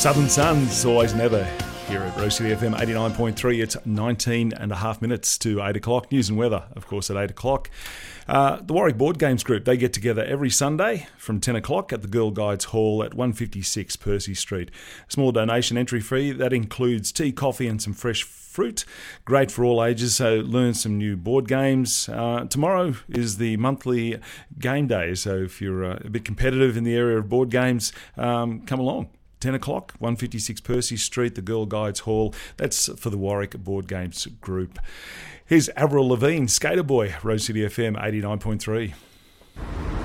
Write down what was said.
Southern Suns, always never, here at Rose City FM 89.3. It's 19 and a half minutes to 8 o'clock. News and weather, of course, at 8 o'clock. The Warwick Board Games Group, they get together every Sunday from 10 o'clock at the Girl Guides Hall at 156 Percy Street. Small donation entry fee, that includes tea, coffee and some fresh fruit. Great for all ages, so learn some new board games. Tomorrow is the monthly game day, so if you're a bit competitive in the area of board games, come along. 10 o'clock, 156 Percy Street, the Girl Guides Hall. That's for the Warwick Board Games Group. Here's Avril Lavigne, Skater Boy, Rose City FM 89.3.